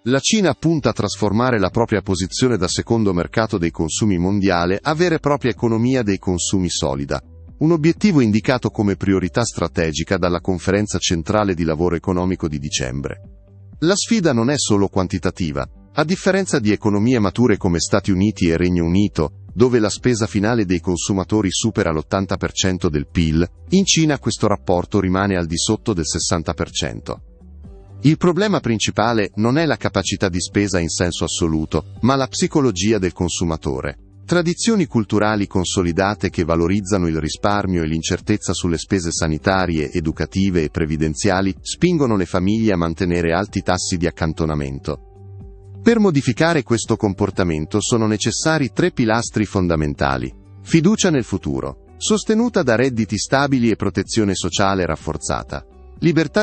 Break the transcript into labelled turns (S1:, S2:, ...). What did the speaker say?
S1: La Cina punta a trasformare la propria posizione da secondo mercato dei consumi mondiale a vera e propria economia dei consumi solida, un obiettivo indicato come priorità strategica dalla Conferenza Centrale di Lavoro Economico di dicembre. La sfida non è solo quantitativa. A differenza di economie mature come Stati Uniti e Regno Unito, dove la spesa finale dei consumatori supera l'80% del PIL, in Cina questo rapporto rimane al di sotto del 60%. Il problema principale non è la capacità di spesa in senso assoluto, ma la psicologia del consumatore. Tradizioni culturali consolidate che valorizzano il risparmio e l'incertezza sulle spese sanitarie, educative e previdenziali spingono le famiglie a mantenere alti tassi di accantonamento. Per modificare questo comportamento sono necessari 3 pilastri fondamentali. Fiducia nel futuro, sostenuta da redditi stabili e protezione sociale rafforzata. Libertà